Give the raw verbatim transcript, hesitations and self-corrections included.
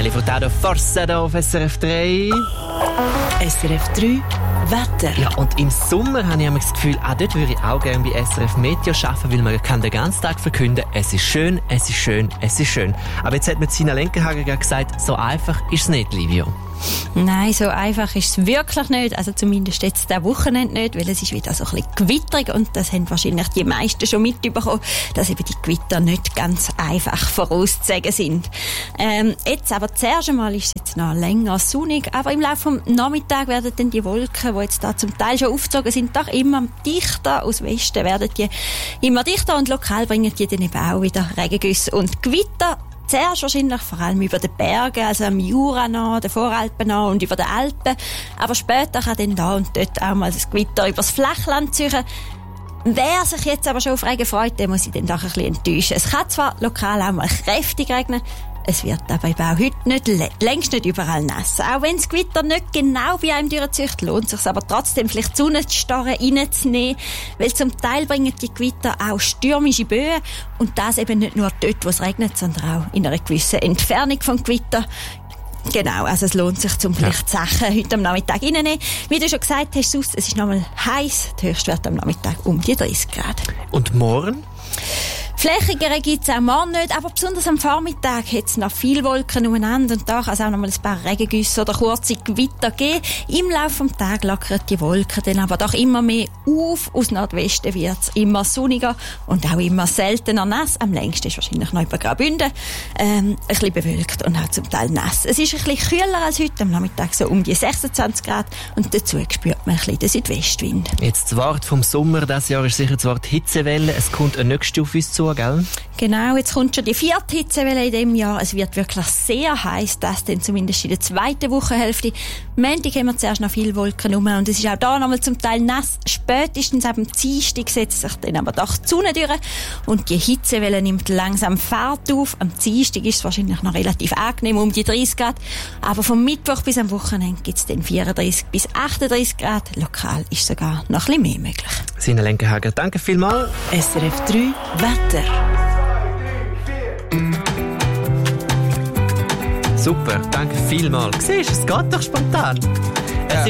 Nelly Furtado, Forza da auf S R F drei. S R F drei Wetter. Ja, und im Sommer habe ich das Gefühl, auch dort würde ich auch gerne bei S R F Meteo arbeiten, weil man kann den ganzen Tag verkünden, es ist schön, es ist schön, es ist schön. Aber jetzt hat mir Sina Lenkenhager gesagt, so einfach ist es nicht, Livio. Nein, so einfach ist es wirklich nicht. Also zumindest jetzt am Wochenende nicht, weil es ist wieder so ein bisschen gewitterig und das haben wahrscheinlich die meisten schon mitbekommen, dass eben die Gewitter nicht ganz einfach vorauszusagen sind. Ähm, jetzt aber zuerst einmal ist es jetzt noch länger sonnig, aber im Laufe des Nachmittags werden dann die Wolken, die jetzt da zum Teil schon aufgezogen sind, doch immer dichter. Aus Westen werden die immer dichter und lokal bringen die dann eben auch wieder Regengüsse und Gewitter. Zuerst wahrscheinlich vor allem über den Bergen, also am Jura noch, den Voralpen noch und über den Alpen. Aber später kann dann da und dort auch mal das Gewitter über das Flachland ziehen. Wer sich jetzt aber schon auf Regen freut, der muss sich dann doch ein bisschen enttäuschen. Es kann zwar lokal auch mal kräftig regnen, es wird aber auch heute nicht, längst nicht überall nass. Auch wenn das Gewitter nicht genau bei einem durchzieht, lohnt es sich aber trotzdem, vielleicht die Sonne zu starren, reinzunehmen, weil zum Teil bringen die Gewitter auch stürmische Böen und das eben nicht nur dort, wo es regnet, sondern auch in einer gewissen Entfernung vom Gewitter. Genau, also es lohnt sich, zum vielleicht ja. Sachen heute am Nachmittag reinzunehmen. Wie du schon gesagt hast, es ist nochmal heiß. Der Höchstwert am Nachmittag um die dreißig Grad. Und morgen? Flächigere gibt es auch morgen nicht, aber besonders am Vormittag hat es noch viele Wolken umeinander und da kann es auch noch mal ein paar Regengüsse oder kurze Gewitter geben. Im Laufe des Tages lockern die Wolken dann aber doch immer mehr auf. Aus Nordwesten wird es immer sonniger und auch immer seltener nass. Am längsten ist wahrscheinlich noch über Graubünden. Ähm, ein bisschen bewölkt und auch zum Teil nass. Es ist ein bisschen kühler als heute, am Nachmittag so um die sechsundzwanzig Grad und dazu spürt man ein bisschen den Südwestwind. Jetzt das Wort vom Sommer, dieses Jahr ist sicher das Wort Hitzewelle. Es kommt eine nächste auf uns zu, gell? Genau, jetzt kommt schon die vierte Hitzewelle in diesem Jahr. Es wird wirklich sehr heiß, das denn zumindest in der zweiten Wochenhälfte. Montag haben wir zuerst noch viele Wolken rum und es ist auch da nochmal zum Teil nass. Spätestens ab dem Dienstag setzt sich dann aber doch die Sonne durch und die Hitzewelle nimmt langsam Fahrt auf. Am Dienstag ist es wahrscheinlich noch relativ angenehm, um die dreißig Grad. Aber vom Mittwoch bis am Wochenende gibt es dann vierunddreißig bis achtunddreißig Grad. Lokal ist sogar noch ein bisschen mehr möglich. Sina Lenkenhager, danke vielmals. S R F drei Wetter. Super, danke vielmals. Siehst du, es geht doch spontan.